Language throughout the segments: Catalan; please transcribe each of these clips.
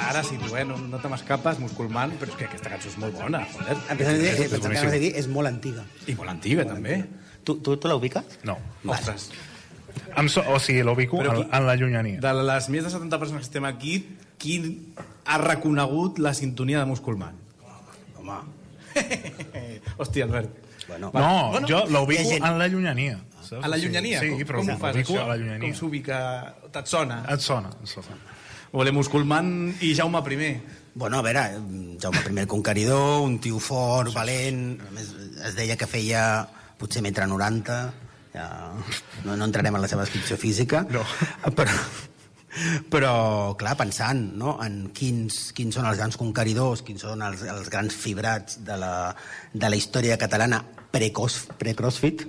Ara sí, bueno, no te m'escapes, Musculman, però és que aquesta cançó és molt bona, joder. Pensava que dir, és molt antiga. I molt antiga, també. Tu la ubiques? No. Ostres. O sigui, l'ubico en la llunyania. De les més de 70 persones que estem aquí, qui ha reconegut la sintonia de Musculman? Home. Hòstia, Albert. No, jo l'ubico en la llunyania. A la llunyania? Sí, però com ho fas, això? a la llunyania. Com s'ubica? Et sona? Et sona. Volem Musculman i Jaume I. Bueno, a veure, Jaume I Conqueridor, un tio fort, valent, a més es deia que feia potser 1,90 m, ja no entrarem en la seva descripció física, no. però clar, pensant, no, en quins són els grans conqueridors, quins són els grans fibrats de la història catalana pre-CrossFit.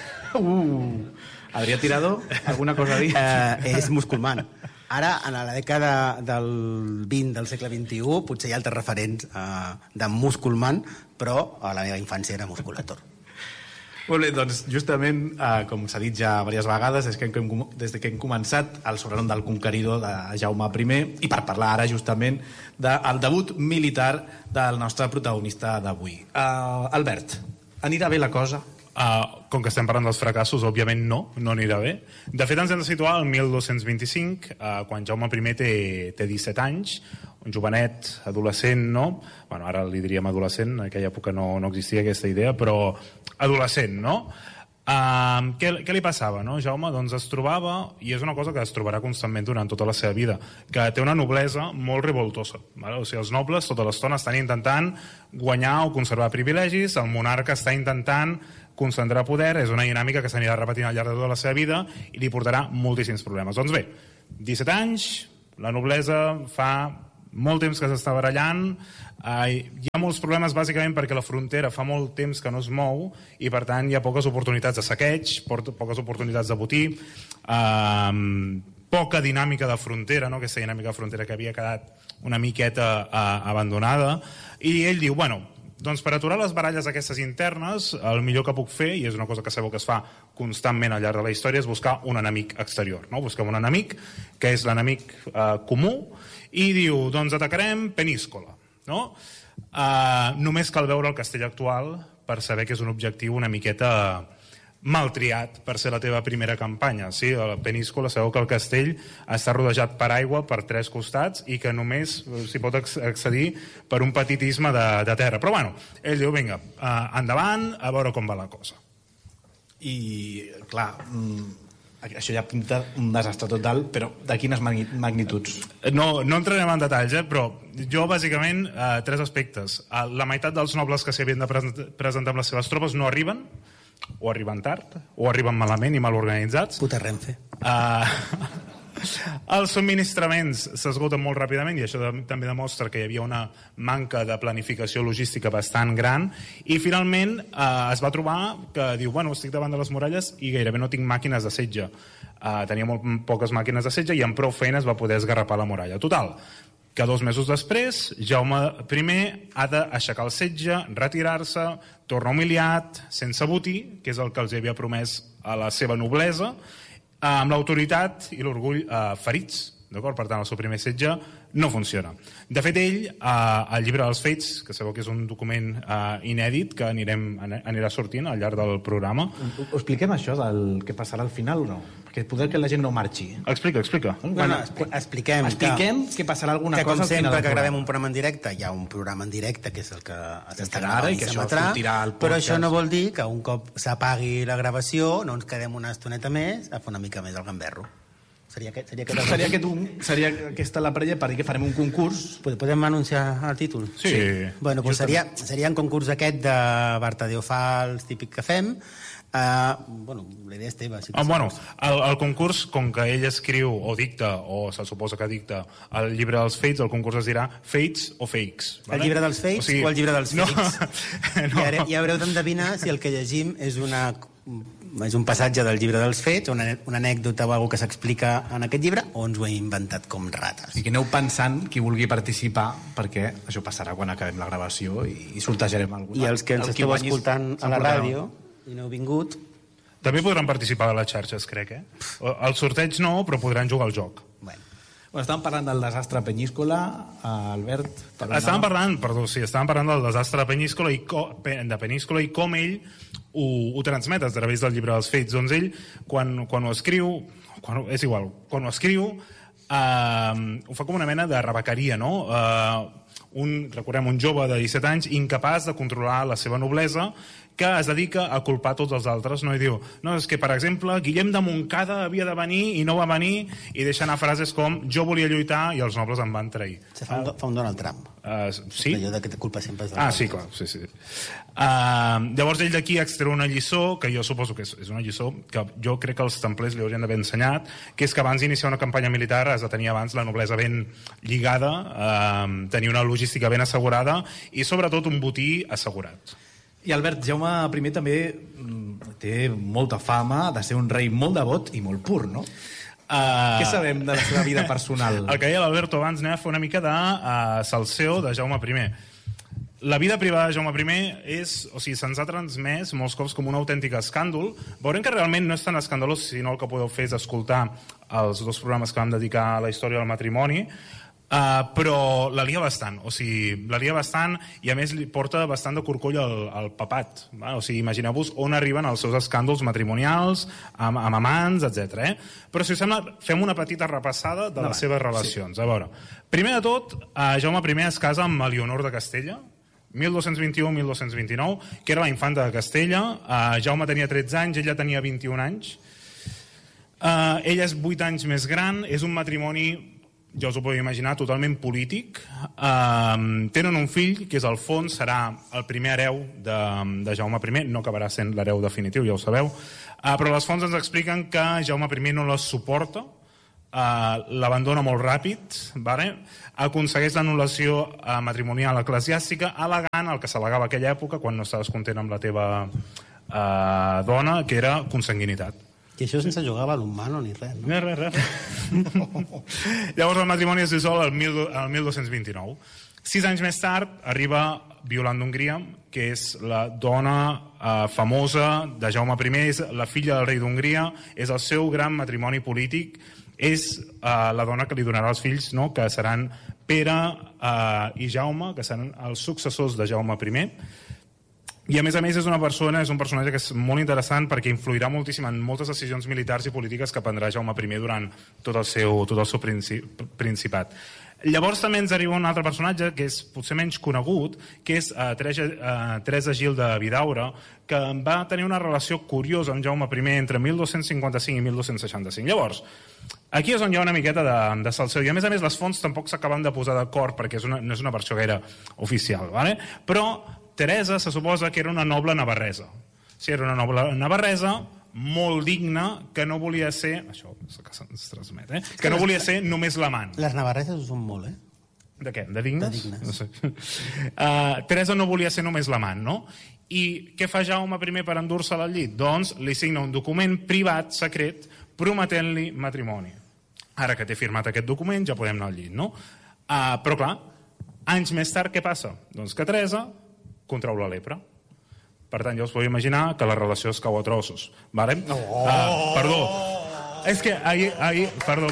Adrià Tirado, alguna cosa a dir? És Musculman. Ara, en la dècada del 20 del segle XXI, potser hi ha altres referents de Musculman, però a la meva infància era Musculator. Molt bé, doncs justament, com s'ha dit ja diverses vegades, des que hem començat el sobrenom del conqueridor de Jaume I, i per parlar ara justament del debut militar del nostre protagonista d'avui. Albert, anirà bé la cosa? Com que estem parlant dels fracassos, òbviament no anirà bé. De fet, ens hem de situar al 1225, quan Jaume I té 17 anys, un jovenet, adolescent, no? Bueno, ara li diríem adolescent, en aquella època no existia aquesta idea, però adolescent, no? Què li passava, no? Jaume doncs es trobava, i és una cosa que es trobarà constantment durant tota la seva vida, que té una noblesa molt revoltosa, vale? O sigui, els nobles tota l'estona estan intentant guanyar o conservar privilegis, el monarca està intentant concentrar poder, és una dinàmica que s'anirà repetint al llarg de tota la seva vida i li portarà moltíssims problemes. Doncs bé, 17 anys, la noblesa fa molt temps que s'està barallant, hi ha molts problemes bàsicament perquè la frontera fa molt temps que no es mou i per tant hi ha poques oportunitats de saqueig, poques oportunitats de botí, poca dinàmica de frontera, no? Aquesta dinàmica de frontera que havia quedat una miqueta abandonada, i ell diu, bueno, doncs per aturar les baralles aquestes internes, el millor que puc fer, i és una cosa que sabeu que es fa constantment al llarg de la història, és buscar un enemic exterior, no? Busquem un enemic que és l'enemic comú, i diu, doncs atacarem Peníscola, no? Només cal veure el castell actual per saber que és un objectiu una miqueta mal triat per ser la teva primera campanya. Sí, a la Peníscola sabeu que el castell està rodejat per aigua per 3 costats i que només s'hi pot accedir per un petit isme de terra. Però bueno, ell diu, vinga, endavant, a veure com va la cosa. I, clar, això ja pinta un desastre total, però de quines magnituds? No entrarem en detalls, però jo, bàsicament, 3 aspectes. La meitat dels nobles que s'hi havien de presentar amb les seves tropes no arriben, o arriben tard, o arriben malament i mal organitzats. Puta Renfe. Els subministraments s'esgoten molt ràpidament i això també demostra que hi havia una manca de planificació logística bastant gran, i finalment es va trobar que diu, bueno, estic davant de les muralles i gairebé no tinc màquines de setge. Tenia molt poques màquines de setge i amb prou feines va poder esgarrapar la muralla. Total, que 2 mesos després Jaume I ha d'aixecar el setge, retirar-se, torna humiliat, sense botí, que és el que els havia promès a la seva noblesa, amb l'autoritat i l'orgull ferits, d'acord? Per tant, el seu primer setge no funciona. De fet, ell, al llibre dels fets, que sabeu que és un document inèdit que anirà sortint al llarg del programa. Ho expliquem això del que passarà al final o no? Perquè poder que la gent no marxi. Explica. Bueno, expliquem que passarà alguna que, cosa com sempre que gravem un programa en directe, hi ha un programa en directe que és el que s'estarà ara i que això sortirà al podcast. Però això no vol dir que un cop s'apagui la gravació no ens quedem una estoneta més a fer una mica més el gamberro. Seria aquesta la prèvia per dir que farem un concurs. Podem anunciar el títol? Sí. Bueno, doncs seria un concurs aquest de Bartadeu Fals típic que fem. Bueno, la idea és teva. Sí que el concurs, com que ell escriu o dicta, o se suposa que dicta el llibre dels Fates, el concurs es dirà Fates o Fakes. Vale? El llibre dels Fates o el llibre dels Fakes? No. I haureu d'endevinar si el que llegim és un passatge del llibre dels fets, una anècdota o alguna que s'explica en aquest llibre, o ens ho hem inventat com rates. I que aneu pensant qui vulgui participar, perquè això passarà quan acabem la gravació i sortejarem alguna. I els que ens esteu escoltant a la ràdio i no heu vingut, també podran participar a les xarxes, crec, El sorteig no, però podran jugar al joc. Bueno, Estàvem parlant del desastre a Penyíscola, Albert... Estàvem parlant del desastre de Penyíscola i com ell ho transmet a través del llibre dels fets. Doncs ell, quan ho escriu, ho escriu, ho fa com una mena de rebequeria, no? Recordem, un jove de 17 anys incapaç de controlar la seva noblesa, que es dedica a culpar tots els altres, no? I diu, no, és que, per exemple, Guillem de Montcada havia de venir i no va venir, i deixa anar frases com jo volia lluitar i els nobles em van trair. Fa un Donald Trump. Sí? Allò que culpa sempre és sí, clar, sí. Llavors ell d'aquí extreu una lliçó, que jo suposo que és una lliçó que jo crec que els templers li haurien d'haver ensenyat, que és que abans d'iniciar una campanya militar has de tenir abans la noblesa ben lligada, tenir una logística ben assegurada i sobretot un botí assegurat. I Albert, Jaume I també té molta fama de ser un rei molt devot i molt pur, no? Què sabem de la seva vida personal? El que deia l'Alberto abans anem a fer una mica de salseo de Jaume I. La vida privada de Jaume I se'ns ha transmès molts cops com un autèntic escàndol. Veurem que realment no és tan escandalós, sinó el que podeu fer és escoltar els 2 programes que vam dedicar a la història del matrimoni, però la lia bastant, i a més li porta bastant de corcoll al papat, imagineu-vos on arriben els seus escàndols matrimonials amb amants, etc. Però si us sembla fem una petita repassada de les seves relacions. A veure, primer de tot, Jaume I es casa amb Elionor de Castella 1221-1229, que era la infanta de Castella. Jaume tenia 13 anys, ella tenia 21 anys. Ella és 8 anys més gran, és un matrimoni, ja us ho podeu imaginar, totalment polític. Tenen un fill, que és Alfons, serà el primer hereu de Jaume I, no acabarà sent l'hereu definitiu, ja ho sabeu, però les fonts ens expliquen que Jaume I no les suporta, l'abandona molt ràpid, aconsegueix l'anul·lació matrimonial eclesiàstica, al·legant el que s'al·legava a aquella època, quan no estaves content amb la teva dona, que era consanguinitat. I això sense jugar a balonmano ni res, no? Res. Llavors el matrimoni es dissol el 1229. 6 anys més tard arriba Violant d'Hongria, que és la dona famosa de Jaume I, és la filla del rei d'Hongria, és el seu gran matrimoni polític, és la dona que li donarà els fills, no?, que seran Pere i Jaume, que seran els successors de Jaume I. I a més és un personatge que és molt interessant perquè influirà moltíssim en moltes decisions militars i polítiques que prendrà Jaume I durant tot el seu principat. Llavors també ens arriba un altre personatge que és potser menys conegut, que és Teresa Gil de Vidaura, que va tenir una relació curiosa amb Jaume I entre 1255 i 1265. Llavors, aquí és on hi ha una miqueta de salseu, i a més les fonts tampoc s'acaben de posar d'acord perquè no és una versió gaire oficial, però Teresa se suposa que era una noble navarresa. Sí, era una noble navarresa molt digna, que no volia ser... Això que se'ns transmet, que no volia ser només l'amant. Les navarreses ho són molt, De què? De dignes? De dignes. No sé. Teresa no volia ser només l'amant, no? I què fa Jaume I per endur-se al llit? Doncs li signa un document privat, secret, prometent-li matrimoni. Ara que té firmat aquest document ja podem anar al llit, no? Però clar, anys més tard què passa? Doncs que Teresa contrau la lepra. Per tant, ja us podeu imaginar que la relació es cau a trossos. Perdó. És que ahir... Perdó.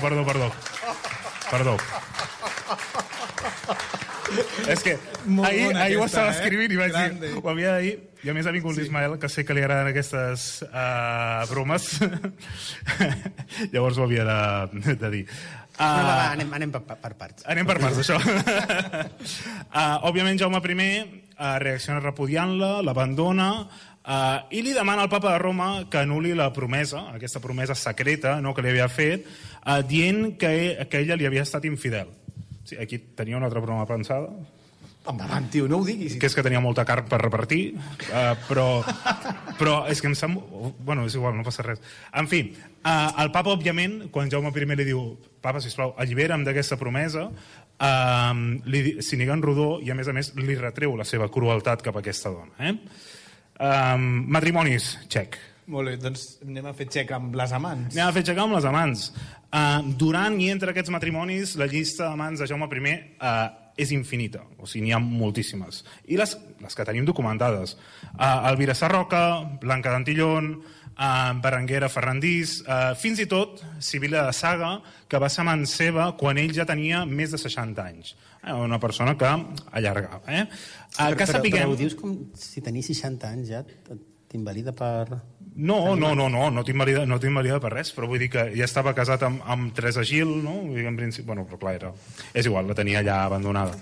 És que ahir ho estava escrivint i vaig dir... Ho havia de dir, i a més ha vingut l'Ismael, que sé que li agraden aquestes bromes. Llavors ho havia de dir. Anem per parts. Anem per parts, això. Òbviament, Jaume I reacciona repudiant-la, l'abandona, i li demana al papa de Roma que anul·li la promesa, aquesta promesa secreta que li havia fet, dient que ella li havia estat infidel. Sí, aquí tenia una altra broma pensada. Endavant, tio, no ho diguis. Que és que tenia molta carn per repartir, però és que em sembla... Bueno, és igual, no passa res. En fi, el papa, òbviament, quan Jaume I li diu papa, sisplau, allibera'm d'aquesta promesa, s'hi nega en rodó i, a més, li retreu la seva crueltat cap a aquesta dona. Matrimonis, xec. Molt bé, doncs anem a fer xec amb les amants. Anem a fer xec amb les amants. Durant i entre aquests matrimonis, la llista d'amants de Jaume I és infinita, o sigui, n'hi ha moltíssimes. I les que tenim documentades. Elvira Sarroca, Blanca d'Antillón, Berenguer a Ferrandís, fins i tot Sibila de Saga, que va ser amant seva quan ell ja tenia més de 60 anys. Una persona que allargava. Però ho dius com si tenies 60 anys ja t'invalida per... No t'invalida per res, però vull dir que ja estava casat amb Teresa Gil, no? En principi, bueno, però clar, és igual, la tenia allà abandonada.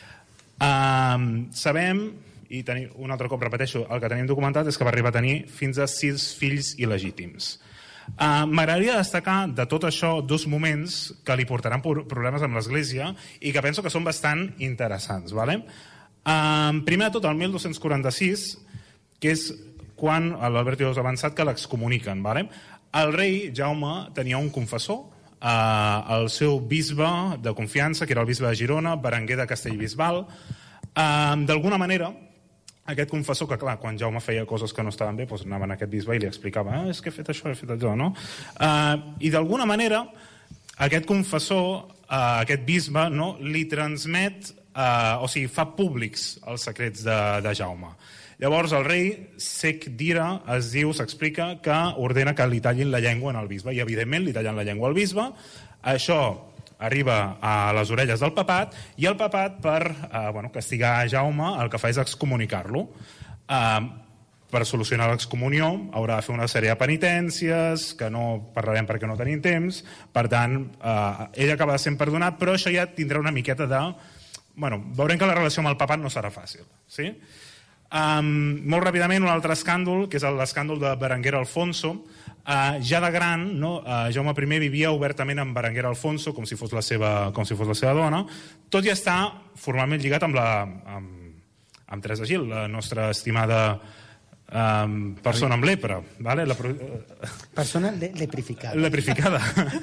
Sabem, i un altre cop repeteixo, el que tenim documentat és que va arribar a tenir fins a 6 fills il·legítims. M'agradaria destacar de tot això 2 moments que li portaran problemes amb l'Església i que penso que són bastant interessants. Primer de tot, el 1246, que és quan l'Albert II avançat que l'excomuniquen. El rei Jaume tenia un confessor, el seu bisbe de confiança, que era el bisbe de Girona, Berenguer de Castellbisbal. D'alguna manera, aquest confessor, que clar, quan Jaume feia coses que no estaven bé, doncs anaven a aquest bisbe i li explicava és que he fet això, he fet allò, no? I d'alguna manera, aquest confessor, aquest bisbe, li transmet, o sigui, fa públics els secrets de Jaume. Llavors el rei Sec d'Ira s'explica que ordena que li tallin la llengua al bisbe, i evidentment li tallen la llengua al bisbe. Això arriba a les orelles del papat, i el papat, per castigar Jaume, el que fa és excomunicar-lo. Per solucionar l'excomunió haurà de fer una sèrie de penitències, que no parlarem perquè no tenim temps, per tant, ell acaba sent perdonat, però això ja tindrà una miqueta de... veurem que la relació amb el papat no serà fàcil, sí? Molt ràpidament, un altre escàndol, que és l'escàndol de Berenguer Alfonso. Ja de gran, Jaume I vivia obertament amb Berenguer Alfonso, com si fos la seva dona, tot i estar formalment lligat amb Teresa Gil, la nostra estimada persona amb lepra. Persona leprificada. Leprificada.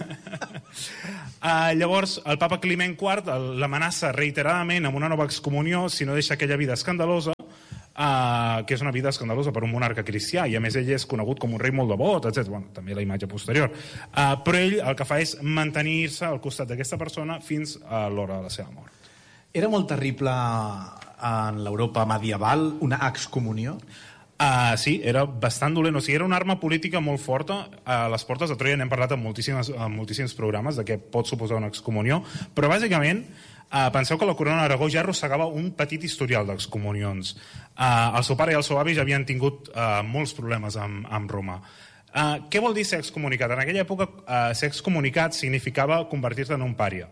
Llavors, el papa Climent IV l'amenaça reiteradament amb una nova excomunió si no deixa aquella vida escandalosa, que és una vida escandalosa per un monarca cristià, i a més ell és conegut com un rei molt devot, etc. També la imatge posterior. Però ell el que fa és mantenir-se al costat d'aquesta persona fins a l'hora de la seva mort. Era molt terrible en l'Europa medieval una excomunió? Sí, era bastant dolent. O sigui, era una arma política molt forta. A les portes de Troia n'hem parlat en moltíssims programes de què pot suposar una excomunió, però bàsicament penseu que la corona d'Aragó ja arrossegava un petit historial d'excomunions. El seu pare i el seu avi ja havien tingut molts problemes amb Roma. Què vol dir ser excomunicat? En aquella època, ser excomunicat significava convertir-te en un pària.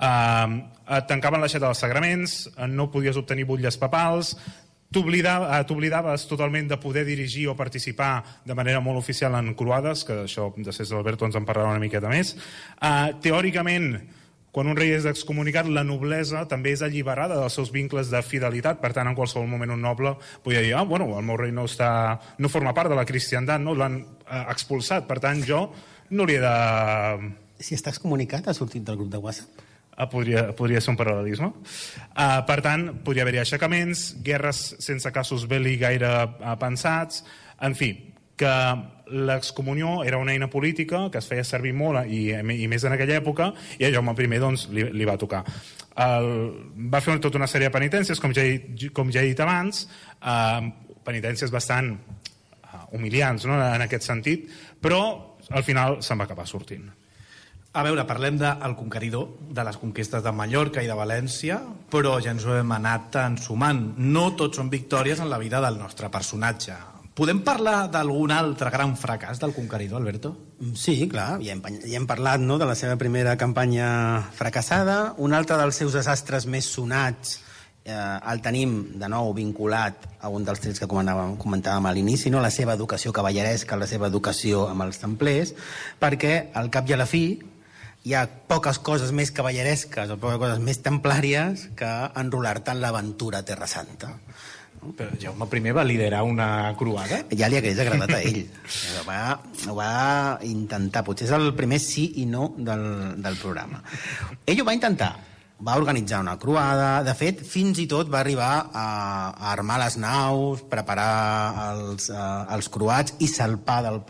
Et tancaven l'aixeta dels sagraments, no podies obtenir butlles papals, t'oblidaves totalment de poder dirigir o participar de manera molt oficial en croades, que això després d'Alberto ens en parlarà una miqueta més. Teòricament, quan un rei és excomunicat, la noblesa també és alliberada dels seus vincles de fidelitat. Per tant, en qualsevol moment un noble podia dir el meu rei no forma part de la cristiandat, no l'han expulsat, per tant jo no li he de... Si està excomunicat, ha sortit del grup de WhatsApp? Podria ser un paral·lelisme. Per tant, podria haver-hi aixecaments, guerres sense casos bèl·lics gaire pensats, en fi, que l'excomunió era una eina política que es feia servir molt i més en aquella època, i a Jaume I li va tocar. Va fer tota una sèrie de penitències, com ja he dit abans, penitències bastant humiliants, no?, en aquest sentit, però al final se'n va acabar sortint. A veure, parlem del conqueridor, de les conquestes de Mallorca i de València, però ja ens ho hem anat ensumant. No tot són victòries en la vida del nostre personatge. Podem parlar d'algun altre gran fracàs del conqueridor, Alberto? Sí, clar, ja hem parlat, no?, de la seva primera campanya fracassada. Un altre dels seus desastres més sonats el tenim de nou vinculat a un dels trets que comentàvem a l'inici, no?, la seva educació cavalleresca, la seva educació amb els templers, perquè al cap i a la fi hi ha poques coses més cavalleresques o poques coses més templàries que enrolar-te en l'aventura a Terra Santa. Però Jaume I va liderar una croada? Ja li hagués agradat a ell. Ho va intentar. Potser és el primer sí i no del programa. Ell ho va intentar. Va organitzar una croada. De fet, fins i tot va arribar a armar les naus, preparar els croats i salpar dels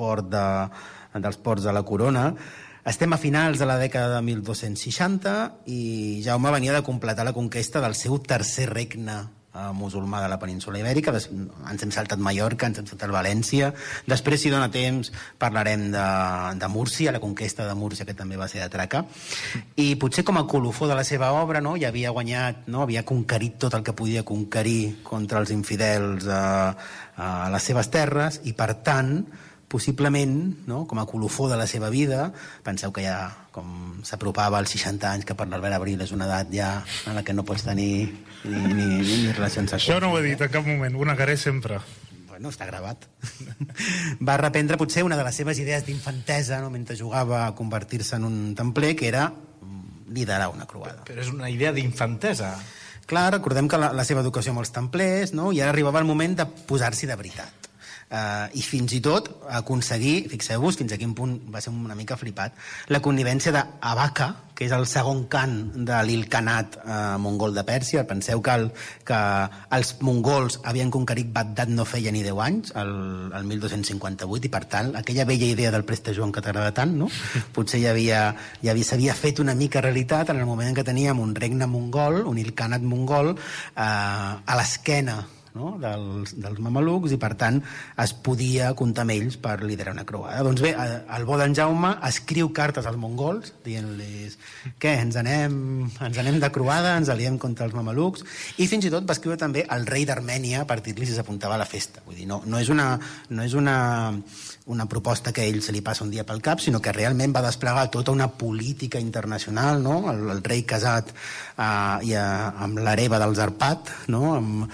ports de la corona. Estem a finals de la dècada de 1260 i Jaume venia de completar la conquesta del seu tercer regne musulmà de la península Ibèrica. Ens hem saltat Mallorca, ens hem saltat València. Després, si dona temps, parlarem de Múrcia, la conquesta de Múrcia, que també va ser de traca. I potser com a colofó de la seva obra, no, ja havia guanyat, no, havia conquerit tot el que podia conquerir contra els infidels a les seves terres, i per tant possiblement, no, com a colofó de la seva vida, penseu que ja com s'apropava als 60 anys, que per l'Albert Abril és una edat ja en la que no pots tenir ni relacions sexuals. Això no ho he dit en cap moment, ho negaré sempre. Bueno, està gravat. Va reprendre potser una de les seves idees d'infantesa, no, mentre jugava a convertir-se en un templer, que era liderar una croada. Però és una idea d'infantesa. Clar, recordem que la seva educació amb els templers, no, i ara arribava el moment de posar-s'hi de veritat. I fins i tot aconseguir, fixeu-vos fins a quin punt va ser una mica flipat, la connivència d'Abaca, que és el segon cant de l'Ilkhanat mongol de Pèrsia. Penseu que els mongols havien conquerit Bagdad no feia ni 10 anys, el 1258, i per tant aquella vella idea del Preste Joan que t'agrada tant, no? Potser s'havia fet una mica realitat en el moment en què teníem un regne mongol, un Ilkhanat mongol, a l'esquena, no, dels mamelucs, i per tant es podia comptar amb ells per liderar una croada. Doncs bé, el bo d'en Jaume escriu cartes als mongols dient-los què, ens anem de croada, ens aliem contra els mamelucs, i fins i tot va escriure també al rei d'Armènia per dir-li si s'apuntava a la festa. Vull dir, no és una proposta que a ell se li passa un dia pel cap, sinó que realment va desplegar tota una política internacional, no? El rei casat amb l'hereva dels Arpat, no?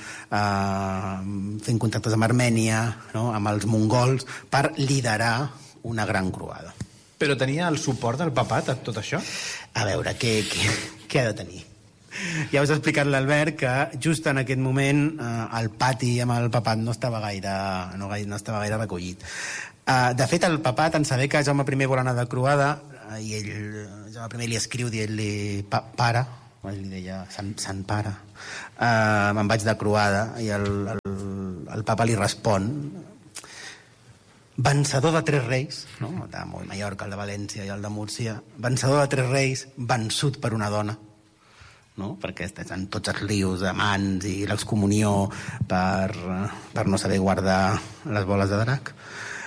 Fent contactes amb Armènia, no? Amb els mongols, per liderar una gran croada. Però tenia el suport del papat a tot això? A veure, què ha de tenir? Ja us ha explicat l'Albert que just en aquest moment el pati amb el papat no estava gaire recollit. De fet, el papat, en saber que Jaume I vol anar de croada, i Jaume I li escriu dient-li pare, li deia sant pare, me'n vaig de croada, i el papa li respon vencedor de 3 reis, no? El de Mallorca, el de València i el de Múrcia, vencedor de 3 reis, vençut per una dona, no? Perquè estan tots els rius amants i l'excomunió per no saber guardar les boles de drac.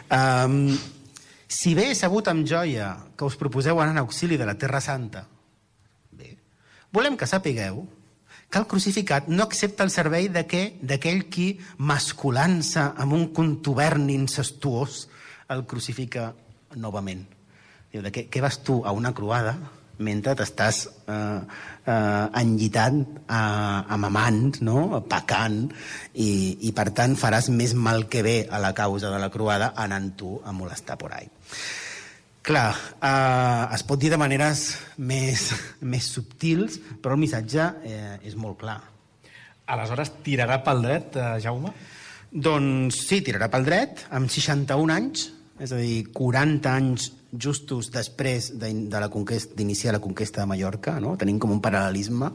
Si bé he sabut amb joia que us proposeu anar en auxili de la Terra Santa, bé, volem que sapigueu que el crucificat no accepta el servei d'aquell qui, masculant-se amb un contubern incestuós, el crucifica novament. Diu, de què vas tu a una croada mentre t'estàs enllitant amb amants, no? Pecant, i per tant faràs més mal que bé a la causa de la croada anant tu a molestar por ahí. Clar, es pot dir de maneres més subtils, però el missatge és molt clar. Aleshores, tirarà pel dret, Jaume? Doncs sí, tirarà pel dret, amb 61 anys, és a dir, 40 anys justos després d'iniciar la conquesta de Mallorca, no? Tenim com un paral·lelisme.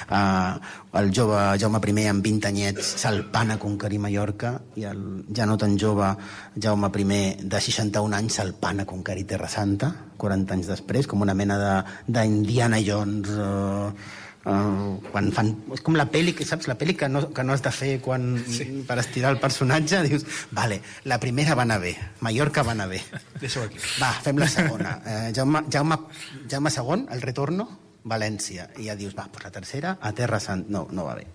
El jove Jaume I amb 20 anyets salpant a conquerir Mallorca, i el ja no tan jove Jaume I de 61 anys salpant a conquerir Terra Santa 40 anys després, com una mena d'Indiana Jones. Quan fan, és com la pel·li, saps? La pel·li que no has de fer per estirar el personatge. Dius, vale, la primera va anar bé, Mallorca va anar bé, deixa-ho aquí, va, fem la segona. Jaume II, el retorno, València, i ja dius, va, pues la tercera a Terra Santa. No va bé.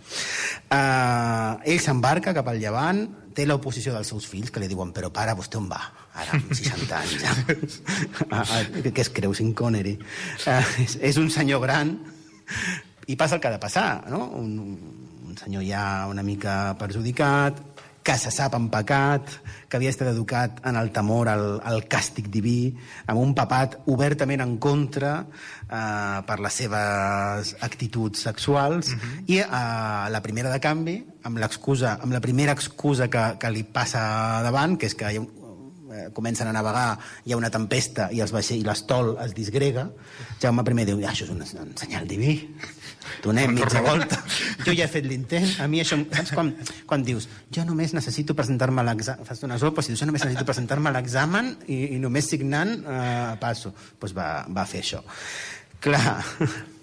Ell s'embarca cap al Llevant, té l'oposició dels seus fills, que li diuen, però pare, vostè on va? Ara, amb 60 anys ja. Què es creu, Sean Connery? És un senyor gran, i passa el que ha de passar, no? Un senyor ja una mica perjudicat, que se sap en pecat, que havia estat educat en el temor al càstig diví, amb un papat obertament en contra per les seves actituds sexuals, i la primera de canvi, amb la primera excusa que li passa davant, que és que comencen a navegar, hi ha una tempesta i l'estol es disgrega, Jaume I diu, això és un senyal diví, donem mitja volta, jo ja he fet l'intent, a mi això, saps quan dius, jo només necessito presentar-me a l'examen, fas una sopa, si dius, jo només necessito presentar-me a l'examen i només signant passo, doncs va fer això. Clar,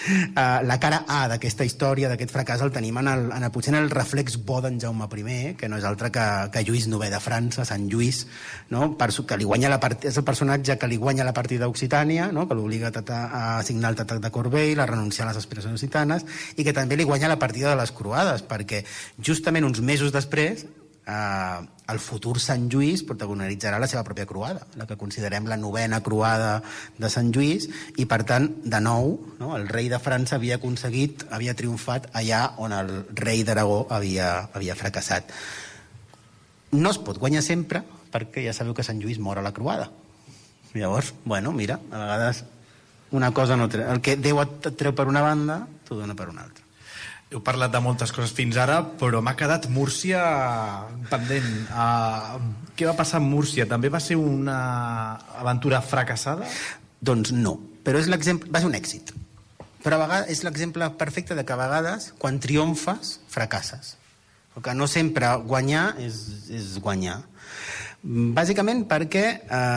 La cara A d'aquesta història, d'aquest fracàs, el tenim potser en el reflex bo d'en Jaume I, que no és altre que Lluís IX de França, Sant Lluís, no? Que li guanya és el personatge que li guanya la partida a Occitània, no? Que l'obliga a signar el Tractat de Corbeil, a renunciar a les aspiracions occitanes, i que també li guanya la partida de les croades, perquè justament uns mesos després el futur Sant Lluís protagonitzarà la seva pròpia croada, la que considerem la 9ª croada de Sant Lluís, i per tant, de nou, no, el rei de França havia triomfat allà on el rei d'Aragó havia fracassat. No es pot guanyar sempre, perquè ja sabeu que Sant Lluís mor a la croada. Llavors, bueno, mira, a vegades una cosa no treu. El que Déu et treu per una banda, t'ho dona per una altra. Heu parlat de moltes coses fins ara, però m'ha quedat Múrcia pendent. Què va passar amb Múrcia? També va ser una aventura fracassada? Doncs no, però va ser un èxit. Però a vegades és l'exemple perfecte de que a vegades, quan triomfes, fracasses. Perquè no sempre guanyar és guanyar. Bàsicament perquè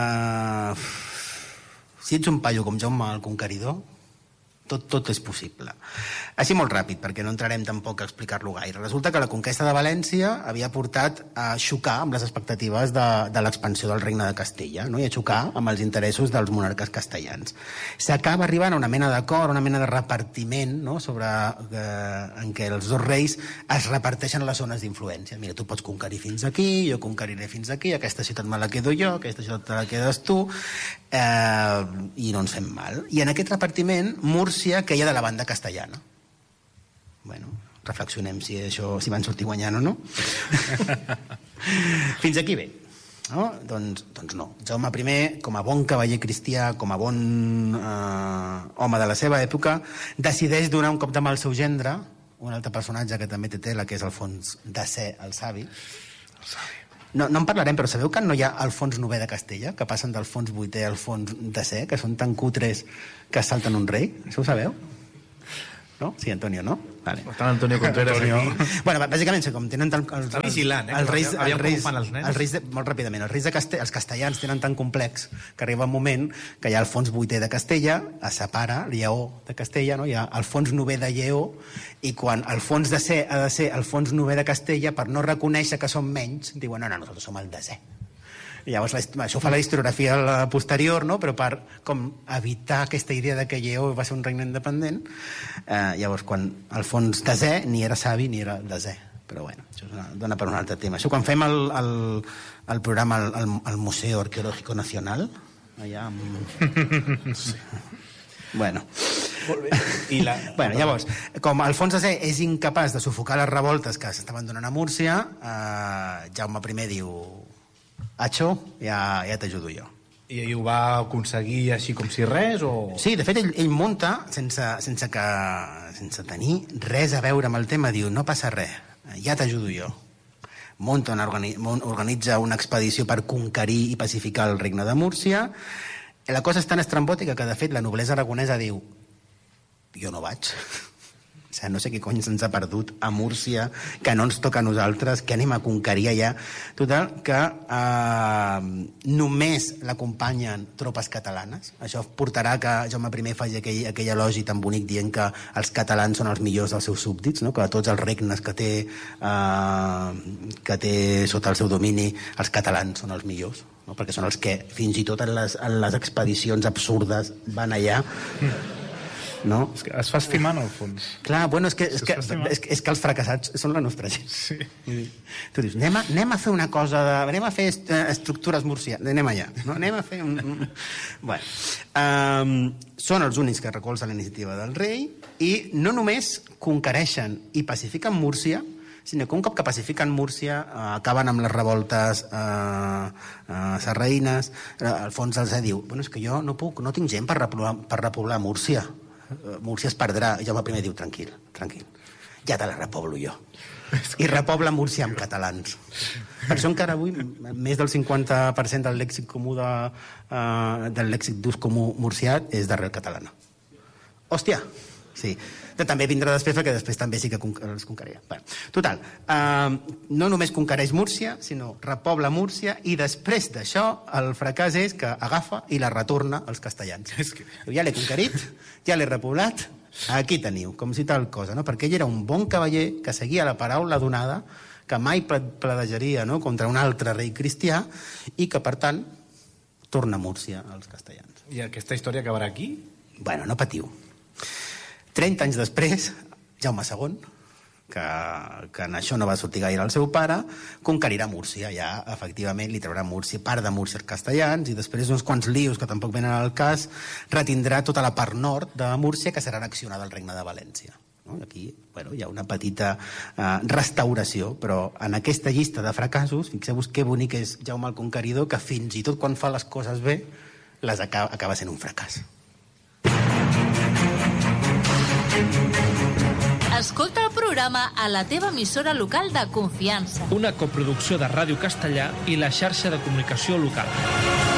si ets un paio com Jaume el Conqueridor, tot és possible. Així molt ràpid, perquè no entrarem tampoc a explicar-lo gaire. Resulta que la conquesta de València havia portat a xocar amb les expectatives de l'expansió del regne de Castella, no? I a xocar amb els interessos dels monarques castellans. S'acaba arribant a una mena d'acord, una mena de repartiment, no? En què els dos reis es reparteixen les zones d'influència. Mira, tu pots conquerir fins aquí, jo conqueriré fins aquí, aquesta ciutat me la quedo jo, aquesta ciutat te la quedes tu, i no ens fem mal. I en aquest repartiment, Múrcia queia de la banda castellana. Bueno, reflexionem si van sortir guanyant o no. Fins aquí bé. No? Doncs no. Jaume I, com a bon cavaller cristià, com a bon home de la seva època, decideix donar un cop de mà al seu gendre, un altre personatge que també té tela, que és Alfons X el Savi. No en parlarem, però sabeu que no hi ha Alfons IX de Castella, que passen d'Alfons VIII a Alfons X, que són tan cutres que salten un rei? Això ho sabeu? No? Sí, Antonio, no? Vale. Està Antonio Contreras aquí. Bueno, bàsicament, com tenen tant... Està vigilant, els reis, molt ràpidament, els castellans tenen tan complex que arriba un moment que hi ha Alfons VIII de Castella, es separa Lleó de Castella, no? Hi ha Alfons IX de Lleó, i quan Alfons X ha de ser Alfons IX de Castella, per no reconèixer que són menys, diuen, no, nosaltres som el X. I llavors això fa la historiografia posterior, no? Però per com evitar aquesta idea de que Lleó va ser un regne independent, llavors quan Alfons X ni era savi ni era desè. Però bueno, això dona per un altre tema. Això quan fem el programa al Museu Arqueológico Nacional, allà amb... Sí. Bueno. Molt bé. Bueno, llavors, com Alfons X és incapaç de sufocar les revoltes que s'estaven donant a Múrcia, Jaume I diu: Acho, ja t'ajudo jo. I ho va aconseguir així com si res? O... Sí, de fet, ell munta, sense tenir res a veure amb el tema, diu, no passa res, ja t'ajudo jo. Organitza una expedició per conquerir i pacificar el regne de Múrcia. La cosa és tan estrambòtica que, de fet, la noblesa aragonesa diu, jo no vaig. O sigui, no sé què cony se'ns ha perdut a Múrcia, que no ens toca a nosaltres, que anem a conquerir allà. Total, que només l'acompanyen tropes catalanes. Això portarà que Jaume I faci aquell elogi tan bonic dient que els catalans són els millors dels seus súbdits, no? Que de tots els regnes que té sota el seu domini, els catalans són els millors, no? Perquè són els que fins i tot en les expedicions absurdes van allà. No? És que es fa estimant, al fons. Clar, bueno, és que els fracassats són la nostra gent. Sí. Tu dius, anem a fer una cosa, anem a fer estructures murcianes, anem allà, no? Anem a fer Bueno, són els únics que recolzen la iniciativa del rei i no només conquereixen i pacifiquen Múrcia, sinó que un cop que pacifiquen Múrcia acaben amb les revoltes sarraïnes. Alfons X diu, bueno, és que jo no tinc gent per repoblar Múrcia. Múrcia es perdrà. I Jaume I diu, tranquil, ja te la repoblo jo. I repobla Múrcia amb catalans. Per això encara avui més del 50% del lèxic comú del lèxic d'ús comú murcià és d'arrel catalana. Hòstia, sí. També vindrà després, perquè després també sí que els conquerirà. Total, no només conquereix Múrcia, sinó repobla Múrcia, i després d'això el fracàs és que agafa i la retorna als castellans. Ja l'he conquerit, ja l'he repoblat, aquí teniu, com si tal cosa, no? Perquè ell era un bon cavaller que seguia la paraula donada, que mai pledejaria, no?, contra un altre rei cristià i que, per tant, torna a Múrcia als castellans. I aquesta història acabarà aquí? Bueno, no patiu. 30 anys després, Jaume II, que en això no va sortir gaire el seu pare, conquerirà Múrcia, ja, efectivament, li traurà Múrcia, part de Múrcia als castellans, i després d'uns quants lius que tampoc venen al cas, retindrà tota la part nord de Múrcia, que serà annexionada al Regne de València. No? Aquí, bueno, hi ha una petita restauració, però en aquesta llista de fracassos, fixeu-vos que bonic és Jaume el Conqueridor, que fins i tot quan fa les coses bé, les acaba sent un fracàs. Escolta el programa a la teva emissora local de confiança. Una coproducció de Ràdio Castellà i la xarxa de comunicació local.